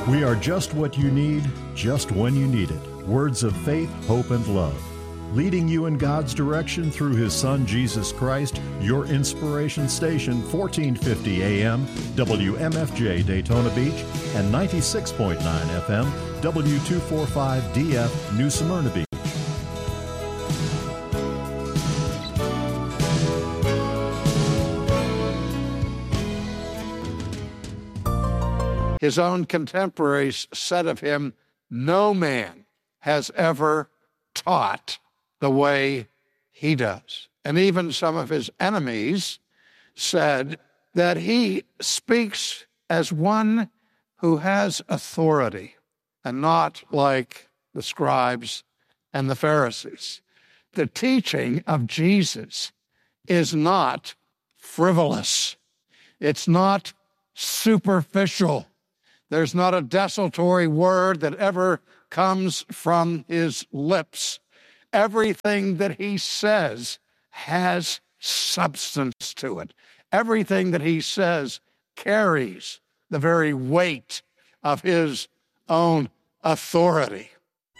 We are just what you need, just when you need it. Words of faith, hope, and love. Leading you in God's direction through His Son, Jesus Christ, your inspiration station, 1450 AM, WMFJ Daytona Beach, and 96.9 FM, W245DF New Smyrna Beach. His own contemporaries said of him, "No man has ever taught the way he does." And even some of his enemies said that he speaks as one who has authority and not like the scribes and the Pharisees. The teaching of Jesus is not frivolous. It's not superficial. There's not a desultory word that ever comes from his lips. Everything that he says has substance to it. Everything that he says carries the very weight of his own authority.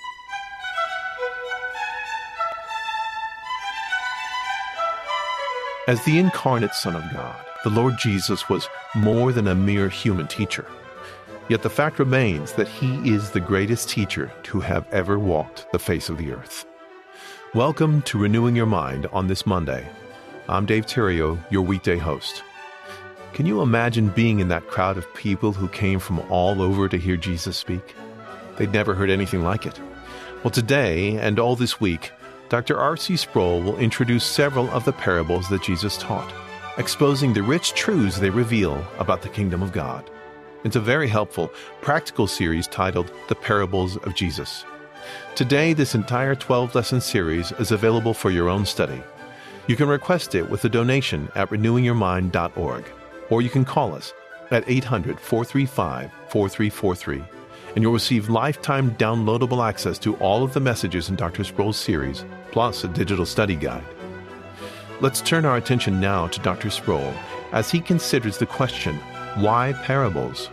As the incarnate Son of God, the Lord Jesus was more than a mere human teacher. Yet the fact remains that he is the greatest teacher to have ever walked the face of the earth. Welcome to Renewing Your Mind on this Monday. I'm Dave Terrio, your weekday host. Can you imagine being in that crowd of people who came from all over to hear Jesus speak? They'd never heard anything like it. Well, today and all this week, Dr. R.C. Sproul will introduce several of the parables that Jesus taught, exposing the rich truths they reveal about the kingdom of God. It's a very helpful, practical series titled The Parables of Jesus. Today, this entire 12-lesson series is available for your own study. You can request it with a donation at renewingyourmind.org, or you can call us at 800-435-4343, and you'll receive lifetime downloadable access to all of the messages in Dr. Sproul's series, plus a digital study guide. Let's turn our attention now to Dr. Sproul as he considers the question, why parables?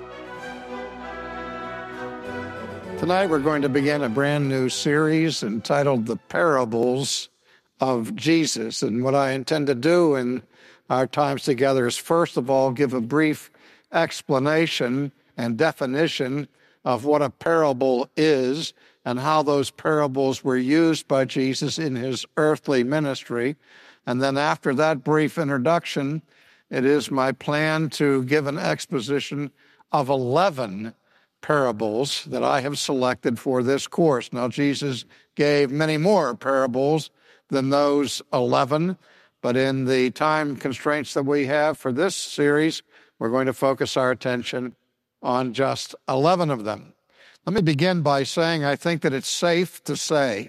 Tonight we're going to begin a brand new series entitled The Parables of Jesus. And what I intend to do in our times together is first of all give a brief explanation and definition of what a parable is and how those parables were used by Jesus in his earthly ministry. And then after that brief introduction, it is my plan to give an exposition of 11 parables that I have selected for this course. Now, Jesus gave many more parables than those 11, but in the time constraints that we have for this series, we're going to focus our attention on just 11 of them. Let me begin by saying I think that it's safe to say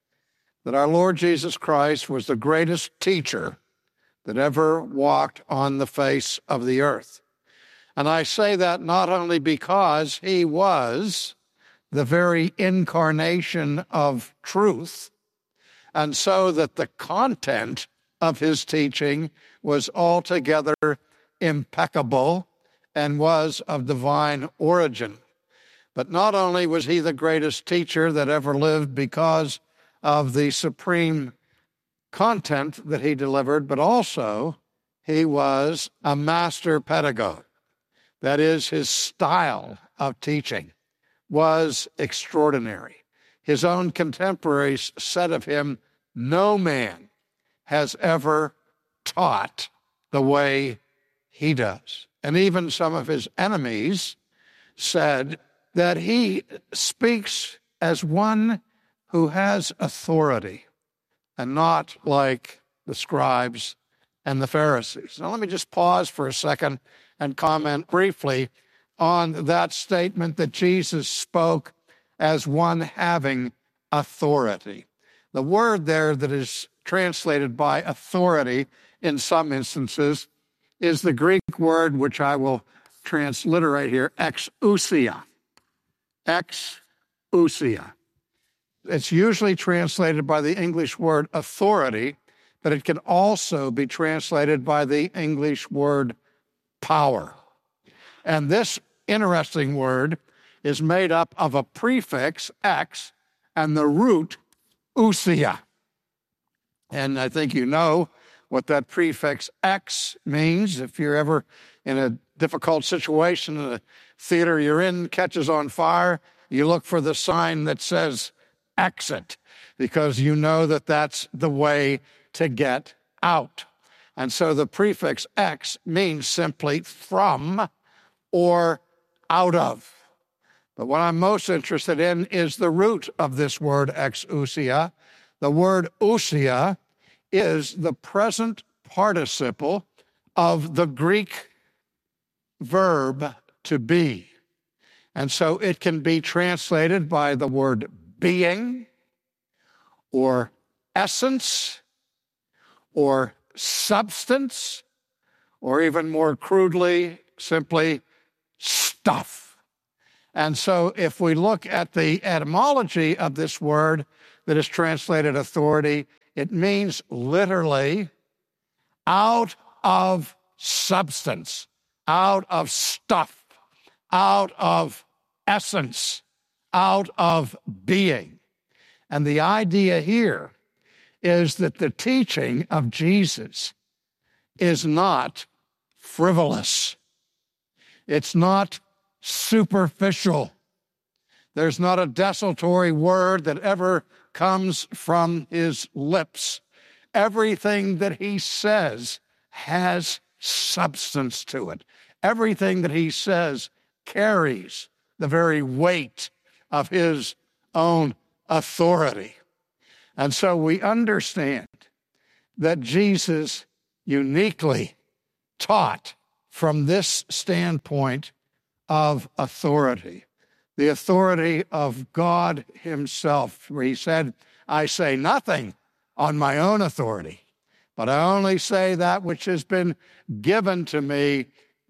that our Lord Jesus Christ was the greatest teacher that ever walked on the face of the earth. And I say that not only because he was the very incarnation of truth, and so that the content of his teaching was altogether impeccable and was of divine origin. But not only was he the greatest teacher that ever lived because of the supreme content that he delivered, but also he was a master pedagogue. That is, his style of teaching was extraordinary. His own contemporaries said of him, "No man has ever taught the way he does." And even some of his enemies said that he speaks as one who has authority and not like the scribes and the Pharisees. Now, let me just pause for a second and comment briefly on that statement that Jesus spoke as one having authority. The word there that is translated by authority in some instances is the Greek word, which I will transliterate here, exousia. Exousia. It's usually translated by the English word authority, but it can also be translated by the English word power. And this interesting word is made up of a prefix, ex, and the root, ousia. And I think you know what that prefix ex means. If you're ever in a difficult situation and the theater you're in catches on fire, you look for the sign that says exit, because you know that that's the way to get out. And so the prefix ex means simply from or out of. But what I'm most interested in is the root of this word exousia. The word ousia is the present participle of the Greek verb to be. And so it can be translated by the word being, or essence, or substance, or even more crudely, simply stuff. And so if we look at the etymology of this word that is translated authority, it means literally out of substance, out of stuff, out of essence, out of being. And the idea here is that the teaching of Jesus is not frivolous. It's not superficial. There's not a desultory word that ever comes from his lips. Everything that he says has substance to it. Everything that he says carries the very weight of his own authority. And so we understand that Jesus uniquely taught from this standpoint of authority, the authority of God himself, where he said, I say nothing on my own authority, but I only say that which has been given to me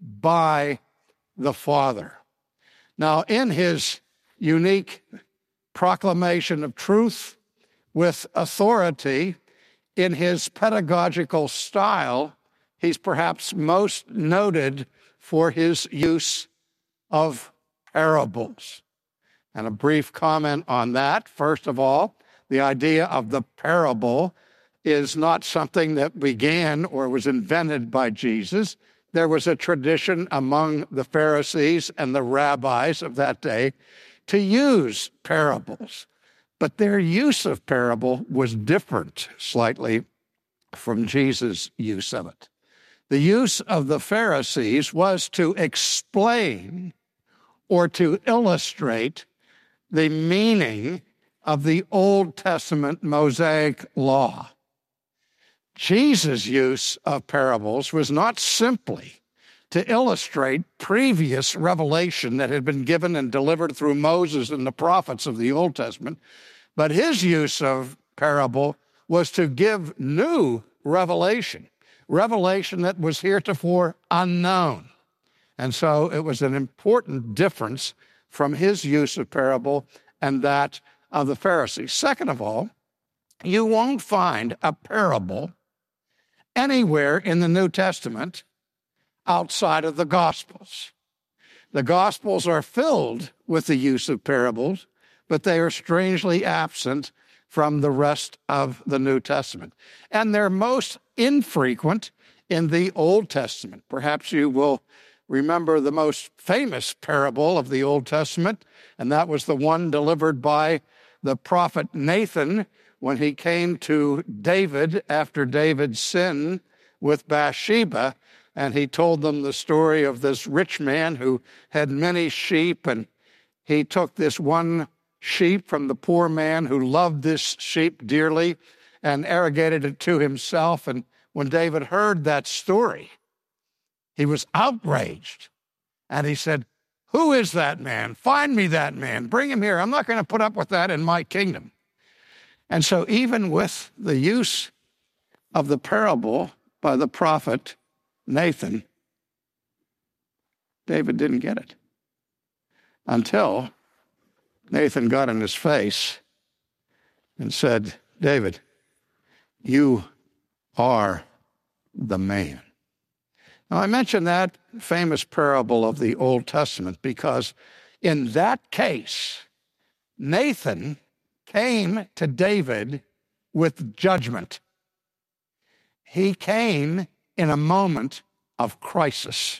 by the Father. Now, in his unique proclamation of truth with authority, in his pedagogical style, he's perhaps most noted for his use of parables. And a brief comment on that. First of all, the idea of the parable is not something that began or was invented by Jesus. There was a tradition among the Pharisees and the rabbis of that day to use parables. But their use of parable was different slightly from Jesus' use of it. The use of the Pharisees was to explain or to illustrate the meaning of the Old Testament Mosaic law. Jesus' use of parables was not simply to illustrate previous revelation that had been given and delivered through Moses and the prophets of the Old Testament, but his use of parable was to give new revelation that was heretofore unknown. And so it was an important difference from his use of parable and that of the Pharisees. Second of all, you won't find a parable anywhere in the New Testament outside of the Gospels. The Gospels are filled with the use of parables, but they are strangely absent from the rest of the New Testament. And they're most infrequent in the Old Testament. Perhaps you will remember the most famous parable of the Old Testament, and that was the one delivered by the prophet Nathan when he came to David after David's sin with Bathsheba, and he told them the story of this rich man who had many sheep, and he took this one sheep from the poor man who loved this sheep dearly and arrogated it to himself. And when David heard that story, he was outraged, and he said, "Who is that man? Find me that man. Bring him here. I'm not going to put up with that in my kingdom." And so even with the use of the parable by the prophet Nathan, David didn't get it until Nathan got in his face and said, "David, you are the man." Now, I mention that famous parable of the Old Testament because In that case, Nathan came to David with judgment. He came in a moment of crisis.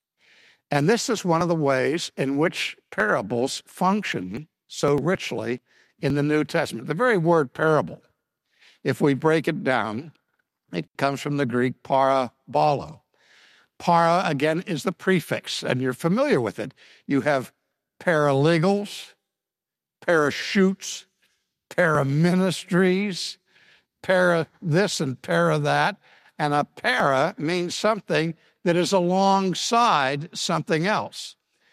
And this is one of the ways in which parables function so richly in the New Testament. The very word parable, if we break it down, it comes from the Greek parabolo. Para, again, is the prefix, and you're familiar with it. You have paralegals, parachutes, paraministries, para this and para that. And a para means something that is alongside something else.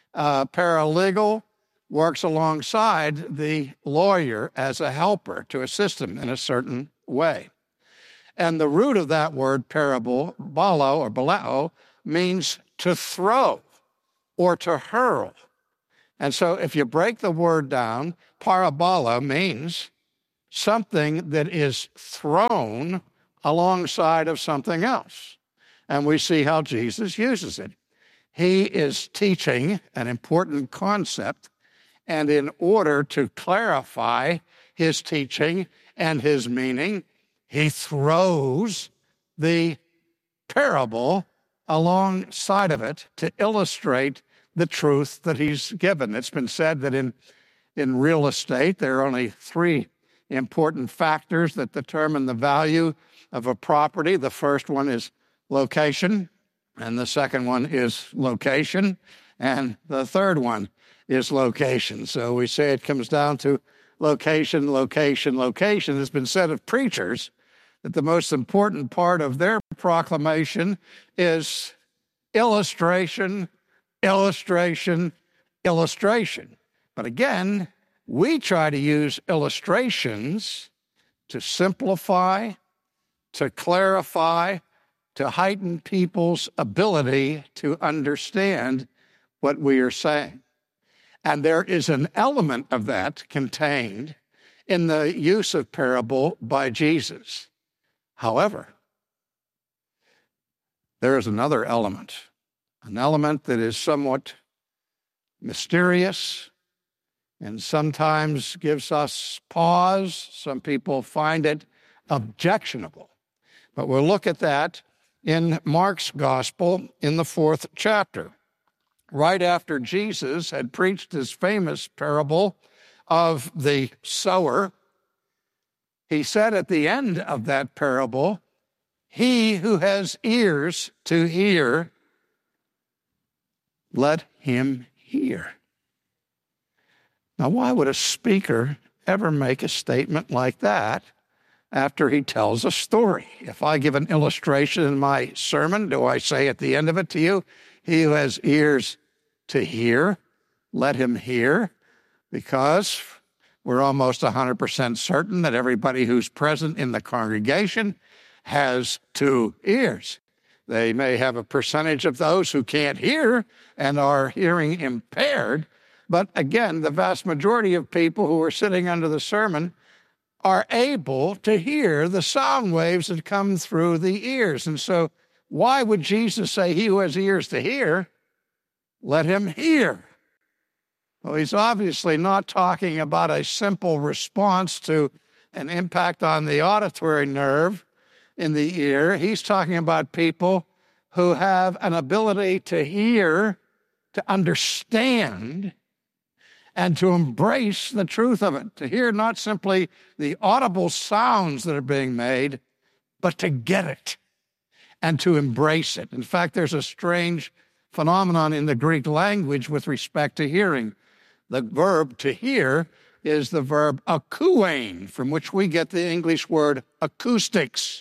Paralegal works alongside the lawyer as a helper to assist him in a certain way. And the root of that word, parabolo or balao, means to throw or to hurl. And so if you break the word down, parabola means something that is thrown alongside of something else. And we see how Jesus uses it. He is teaching an important concept, and in order to clarify his teaching and his meaning, he throws the parable alongside of it to illustrate the truth that he's given. It's been said that in real estate, there are only three important factors that determine the value of a property. The first one is location, and the second one is location, and the third one is location. So we say it comes down to location, location, location. It's been said of preachers that the most important part of their proclamation is illustration, illustration, illustration. But again, we try to use illustrations to simplify, to clarify, to heighten people's ability to understand what we are saying. And there is an element of that contained in the use of parable by Jesus. However, there is another element, an element that is somewhat mysterious and sometimes gives us pause. Some people find it objectionable. But we'll look at that in Mark's gospel in the 4th chapter. Right after Jesus had preached his famous parable of the sower, he said at the end of that parable, "He who has ears to hear, let him hear." Now, why would a speaker ever make a statement like that after he tells a story? If I give an illustration in my sermon, do I say at the end of it to you, "He who has ears to hear, let him hear"? Because we're almost 100% certain that everybody who's present in the congregation has 2 ears. They may have a percentage of those who can't hear and are hearing impaired, but again, the vast majority of people who are sitting under the sermon are able to hear the sound waves that come through the ears. And so why would Jesus say, "He who has ears to hear, let him hear"? Well, he's obviously not talking about a simple response to an impact on the auditory nerve in the ear. He's talking about people who have an ability to hear, to understand, and to embrace the truth of it, to hear not simply the audible sounds that are being made, but to get it and to embrace it. In fact, there's a strange phenomenon in the Greek language with respect to hearing. The verb to hear is the verb akouein, from which we get the English word acoustics.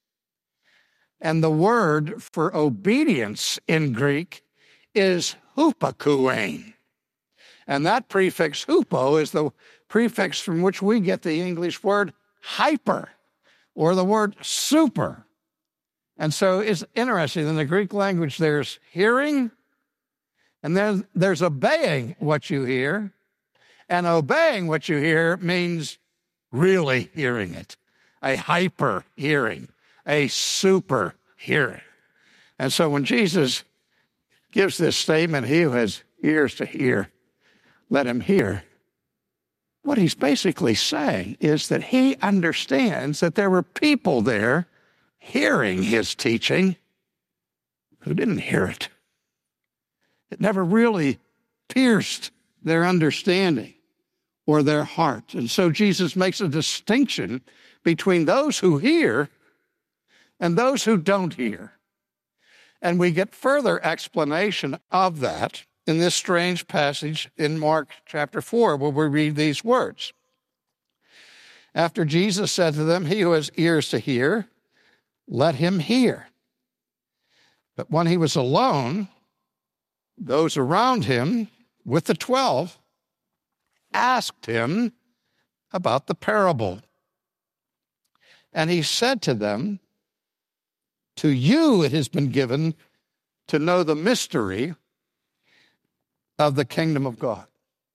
And the word for obedience in Greek is hupakouein. And that prefix hupo is the prefix from which we get the English word hyper or the word super. And so it's interesting. In the Greek language, there's hearing, and then there's obeying what you hear. And obeying what you hear means really hearing it, a hyper hearing, a super hearing. And so when Jesus gives this statement, "He who has ears to hear, let him hear. What he's basically saying is that he understands that there were people there hearing his teaching who didn't hear it. It never really pierced their understanding or their heart. And so Jesus makes a distinction between those who hear and those who don't hear. And we get further explanation of that in this strange passage in Mark chapter 4, where we read these words. After Jesus said to them, "He who has ears to hear, let him hear." But when he was alone, those around him with the 12 asked him about the parable. And he said to them, "To you it has been given to know the mystery of the kingdom of God.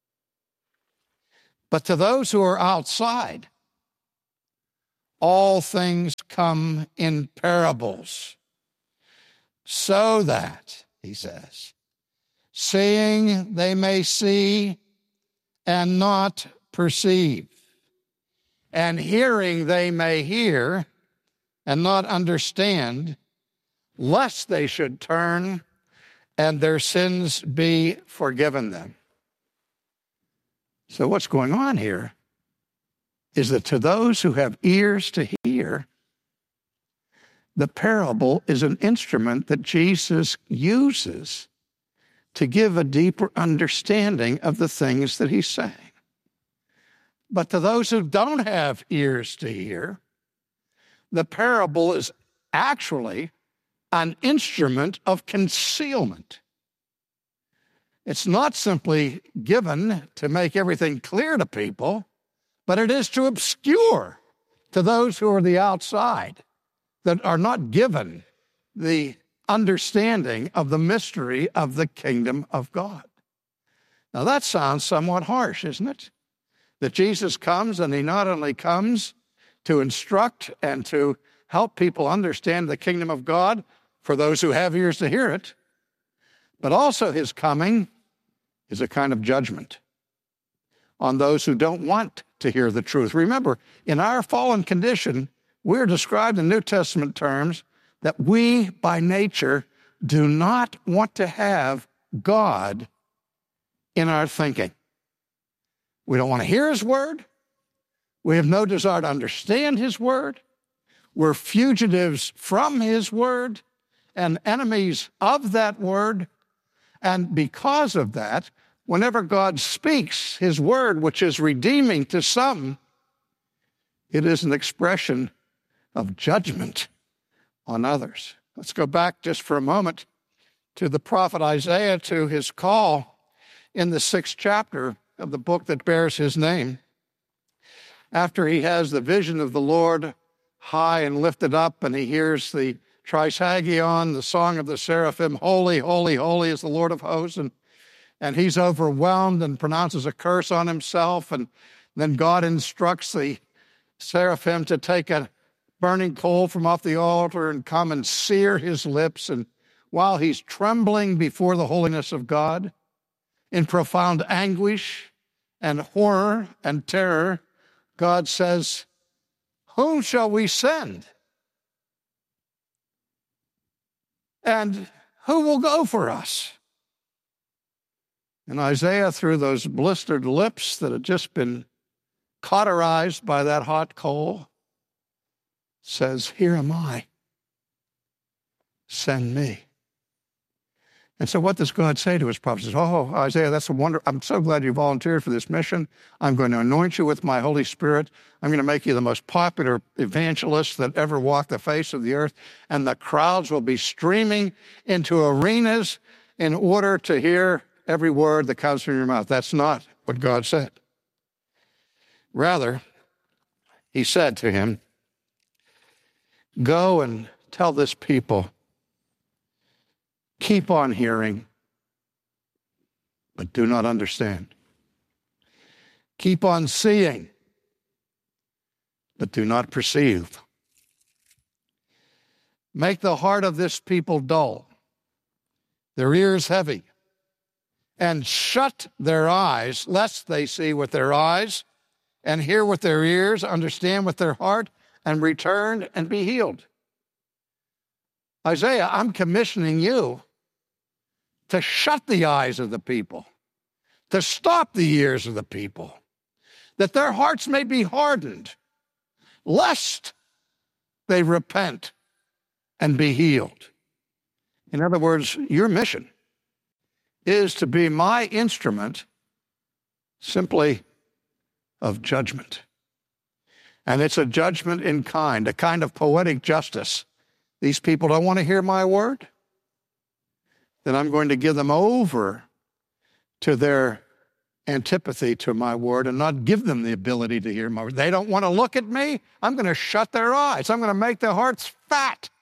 But to those who are outside, all things come in parables, so that," he says, "seeing they may see and not perceive, and hearing they may hear and not understand, lest they should turn and their sins be forgiven them." So what's going on here is that to those who have ears to hear, the parable is an instrument that Jesus uses to give a deeper understanding of the things that he's saying. But to those who don't have ears to hear, the parable is actually an instrument of concealment. It's not simply given to make everything clear to people, but it is to obscure to those who are the outside, that are not given the understanding of the mystery of the kingdom of God. Now that sounds somewhat harsh, isn't it? That Jesus comes, and he not only comes to instruct and to help people understand the kingdom of God for those who have ears to hear it, but also his coming is a kind of judgment on those who don't want to hear the truth. Remember, in our fallen condition, we're described in New Testament terms that we, by nature, do not want to have God in our thinking. We don't want to hear his word. We have no desire to understand his word. We're fugitives from his word and enemies of that word. And because of that, whenever God speaks his word, which is redeeming to some, it is an expression of judgment on others. Let's go back just for a moment to the prophet Isaiah, to his call in the 6th chapter of the book that bears his name. After he has the vision of the Lord high and lifted up, and he hears the Trisagion, the song of the seraphim, "Holy, holy, holy is the Lord of hosts," and he's overwhelmed and pronounces a curse on himself, and then God instructs the seraphim to take a burning coal from off the altar and come and sear his lips. And while he's trembling before the holiness of God, in profound anguish and horror and terror, God says, "Whom shall we send? And who will go for us?" And Isaiah, through those blistered lips that had just been cauterized by that hot coal, says, "Here am I. Send me." And so what does God say to his prophet? He says, "Oh, Isaiah, that's a wonder. I'm so glad you volunteered for this mission. I'm going to anoint you with my Holy Spirit. I'm going to make you the most popular evangelist that ever walked the face of the earth. And the crowds will be streaming into arenas in order to hear every word that comes from your mouth." That's not what God said. Rather, he said to him, "Go and tell this people, keep on hearing, but do not understand. Keep on seeing, but do not perceive. Make the heart of this people dull, their ears heavy, and shut their eyes, lest they see with their eyes and hear with their ears, understand with their heart, and return and be healed. Isaiah, I'm commissioning you to shut the eyes of the people, to stop the ears of the people, that their hearts may be hardened, lest they repent and be healed. In other words, your mission is to be my instrument simply of judgment. And it's a judgment in kind, a kind of poetic justice. These people don't want to hear my word, then I'm going to give them over to their antipathy to my word and not give them the ability to hear my word. They don't want to look at me, I'm going to shut their eyes. I'm going to make their hearts fat,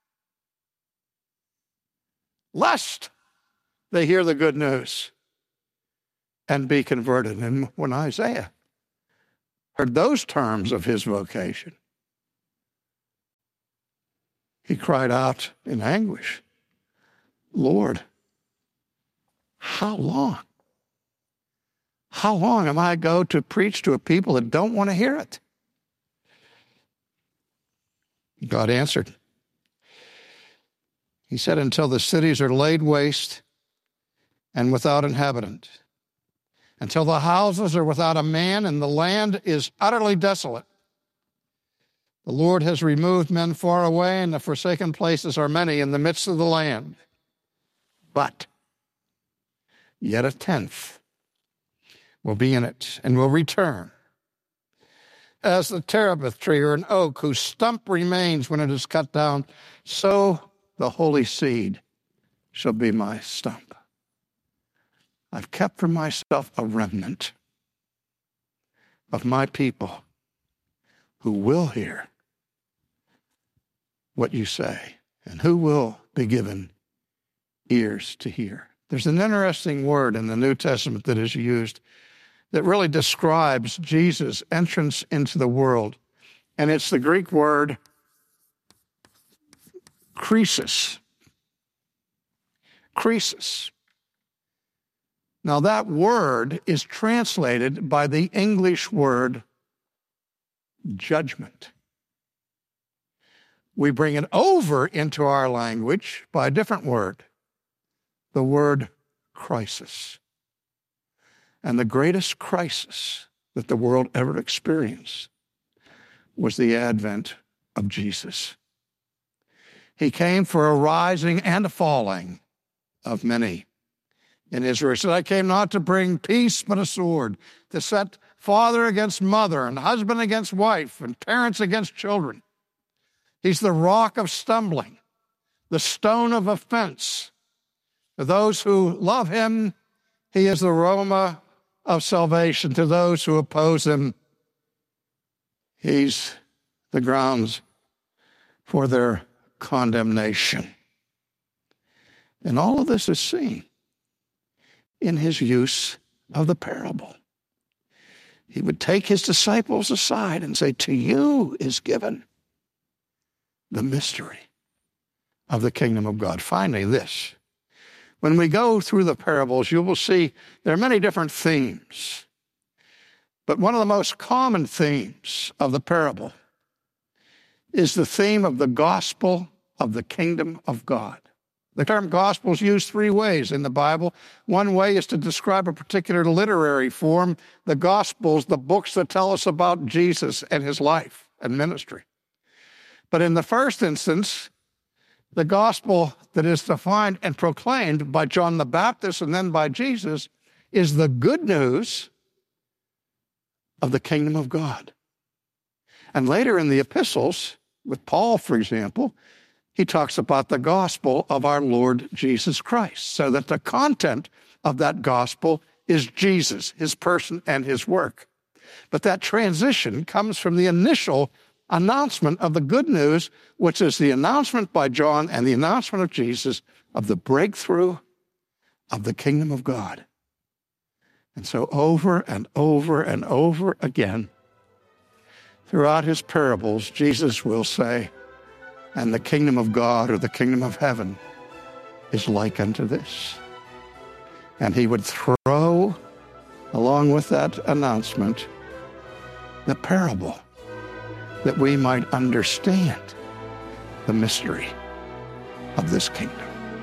lest they hear the good news and be converted. And when Isaiah heard those terms of his vocation, he cried out in anguish, Lord, how long? How long am I go to preach to a people that don't want to hear it? God answered. He said, until the cities are laid waste and without inhabitant, until the houses are without a man and the land is utterly desolate. The Lord has removed men far away, and the forsaken places are many in the midst of the land. But yet a tenth will be in it and will return. As the terebinth tree or an oak whose stump remains when it is cut down, so the holy seed shall be my stump. I've kept for myself a remnant of my people who will hear what you say and who will be given ears to hear. There's an interesting word in the New Testament that is used that really describes Jesus' entrance into the world, and it's the Greek word krisis. Krisis. Now that word is translated by the English word judgment. We bring it over into our language by a different word, the word crisis. And the greatest crisis that the world ever experienced was the advent of Jesus. He came for a rising and a falling of many in Israel. He said, I came not to bring peace, but a sword, to set father against mother and husband against wife and parents against children. He's the rock of stumbling, the stone of offense. To those who love him, he is the aroma of salvation. To those who oppose him, he's the grounds for their condemnation. And all of this is seen in his use of the parable. He would take his disciples aside and say, to you is given the mystery of the kingdom of God. Finally, this. When we go through the parables, you will see there are many different themes. But one of the most common themes of the parable is the theme of the gospel of the kingdom of God. The term gospel is used three ways in the Bible. One way is to describe a particular literary form, the Gospels, the books that tell us about Jesus and his life and ministry. But in the first instance, the gospel that is defined and proclaimed by John the Baptist and then by Jesus is the good news of the kingdom of God. And later in the epistles, with Paul, for example, he talks about the gospel of our Lord Jesus Christ, so that the content of that gospel is Jesus, his person and his work. But that transition comes from the initial announcement of the good news, which is the announcement by John and the announcement of Jesus of the breakthrough of the kingdom of God. And so over and over and over again, throughout his parables, Jesus will say, and the kingdom of God or the kingdom of heaven is like unto this. And he would throw, along with that announcement, the parable, that we might understand the mystery of this kingdom.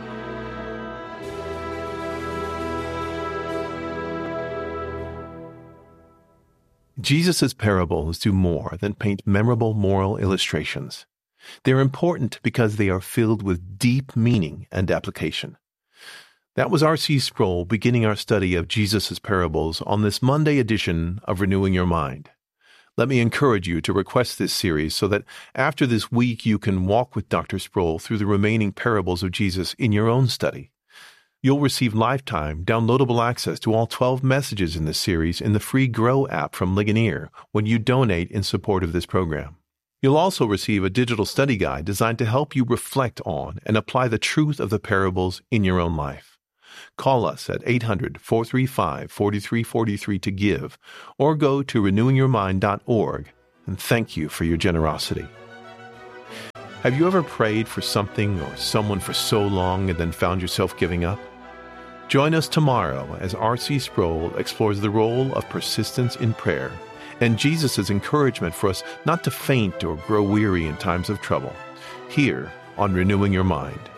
Jesus' parables do more than paint memorable moral illustrations. They're important because they are filled with deep meaning and application. That was R.C. Sproul beginning our study of Jesus' parables on this Monday edition of Renewing Your Mind. Let me encourage you to request this series so that after this week you can walk with Dr. Sproul through the remaining parables of Jesus in your own study. You'll receive lifetime downloadable access to all 12 messages in this series in the free Grow app from Ligonier when you donate in support of this program. You'll also receive a digital study guide designed to help you reflect on and apply the truth of the parables in your own life. Call us at 800-435-4343 to give, or go to renewingyourmind.org, and thank you for your generosity. Have you ever prayed for something or someone for so long and then found yourself giving up? Join us tomorrow as R.C. Sproul explores the role of persistence in prayer and Jesus' encouragement for us not to faint or grow weary in times of trouble, here on Renewing Your Mind.